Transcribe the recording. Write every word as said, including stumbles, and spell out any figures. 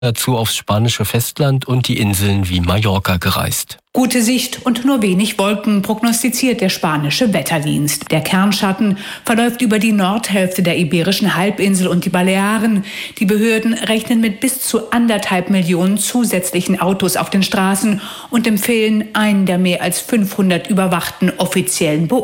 dazu aufs spanische Festland und die Inseln wie Mallorca gereist. Gute Sicht und nur wenig Wolken prognostiziert der spanische Wetterdienst. Der Kernschatten verläuft über die Nordhälfte der Iberischen Halbinsel und die Balearen. Die Behörden rechnen mit bis zu anderthalb Millionen zusätzlichen Autos auf den Straßen und empfehlen einen der mehr als fünfhundert überwachten offiziellen Beobachtungen.